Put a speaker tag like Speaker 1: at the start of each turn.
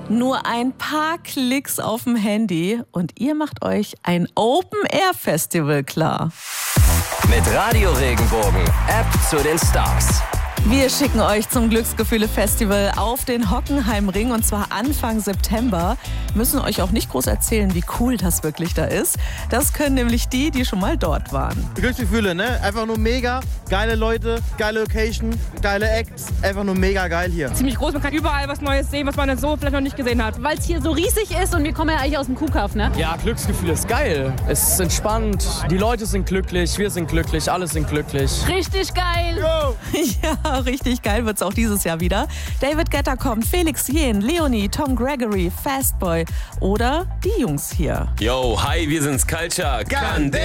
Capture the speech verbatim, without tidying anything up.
Speaker 1: Nur ein paar Klicks auf dem Handy und ihr macht euch ein Open-Air-Festival klar.
Speaker 2: Mit Radio Regenbogen, App zu den Stars.
Speaker 1: Wir schicken euch zum Glücksgefühle-Festival auf den Hockenheimring und zwar Anfang September. Müssen euch auch nicht groß erzählen, wie cool das wirklich da ist. Das können nämlich die, die schon mal dort waren.
Speaker 3: Glücksgefühle, ne? Einfach nur mega. Geile Leute, geile Location, geile Acts. Einfach nur mega geil hier.
Speaker 4: Ziemlich groß, man kann überall was Neues sehen, was man so vielleicht noch nicht gesehen hat.
Speaker 5: Weil es hier so riesig ist und wir kommen ja eigentlich aus dem Kuhkauf, ne?
Speaker 6: Ja, Glücksgefühl ist geil. Es ist entspannt, die Leute sind glücklich, wir sind glücklich, alle sind glücklich.
Speaker 5: Richtig geil!
Speaker 3: Yo.
Speaker 1: Ja, richtig geil wird's auch dieses Jahr wieder. David Guetta kommt, Felix Jähn, Leonie, Tom Gregory, Fastboy oder die Jungs hier.
Speaker 2: Yo, hi, wir sind's Culture. Candela.